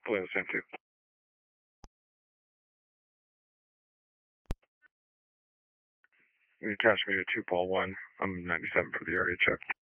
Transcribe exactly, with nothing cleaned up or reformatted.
Believe the same too. You attach me to two Paul one. I'm ninety-seven for the area check.